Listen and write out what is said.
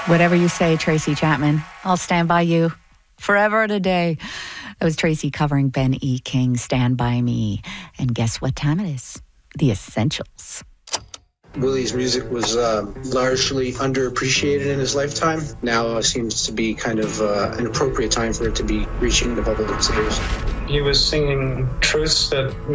Whatever you say, Tracy Chapman, I'll stand by you forever and a day. That was Tracy covering Ben E. King, Stand By Me. And guess what time it is? The Essentials. Willie's music was largely underappreciated in his lifetime. Now seems to be kind of an appropriate time for it to be reaching the public ears. He was singing truths that